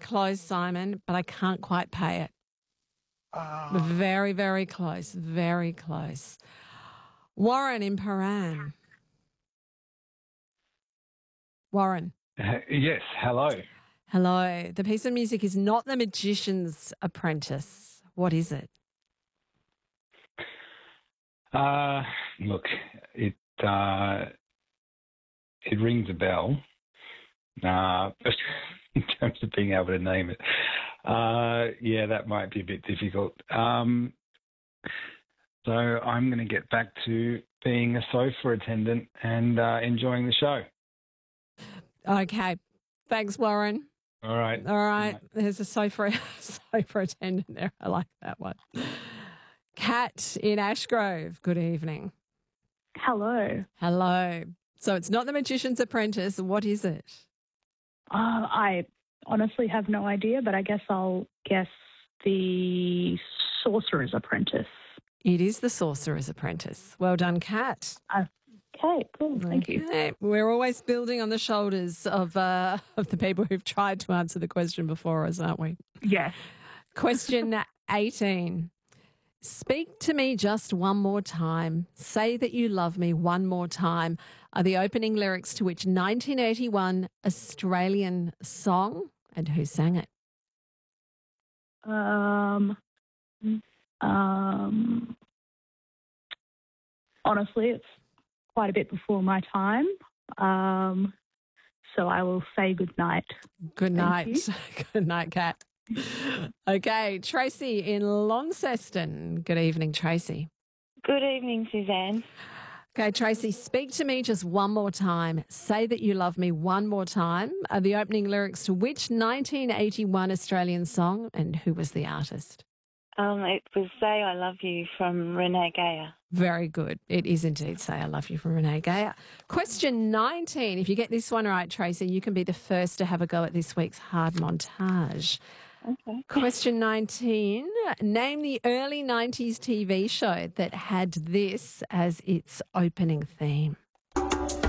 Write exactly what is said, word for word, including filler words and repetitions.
close, Simon, but I can't quite pay it. Uh, Very, very close. Very close. Warren in Paran. Warren. yes, hello. Hello. The piece of music is not The Magician's Apprentice. What is it? Uh, look, it uh, it rings a bell. Uh, but in terms of being able to name it, uh, yeah, that might be a bit difficult. Um, so I'm going to get back to being a sofa attendant and uh, enjoying the show. Okay. Thanks, Warren. All right. All right. There's a sofa, sofa attendant there. I like that one. Kat in Ashgrove. Good evening. Hello. Hello. So it's not The Magician's Apprentice. What is it? Uh, I honestly have no idea, but I guess I'll guess the Sorcerer's Apprentice. It is The Sorcerer's Apprentice. Well done, Kat. Uh, okay, cool. Thank you. Okay. We're always building on the shoulders of uh, of the people who've tried to answer the question before us, aren't we? Yes. Question eighteen. Speak to me just one more time. Say that you love me one more time are the opening lyrics to which nineteen eighty-one Australian song, and who sang it? Um, um, honestly, it's quite a bit before my time. Um, so I will say good night. Good night. you. Good night, Kat. Okay, Tracy in Launceston. Good evening, Tracy. Good evening, Suzanne. Okay, Tracy, speak to me just one more time. Say that you love me one more time are the opening lyrics to which nineteen eighty-one Australian song, and who was the artist? Um, it was Say I Love You from Renee Geyer. Very good. It is indeed Say I Love You from Renee Geyer. Question nineteen. If you get this one right, Tracy, you can be the first to have a go at this week's hard montage. Okay. Question nineteen. Name the early nineties T V show that had this as its opening theme.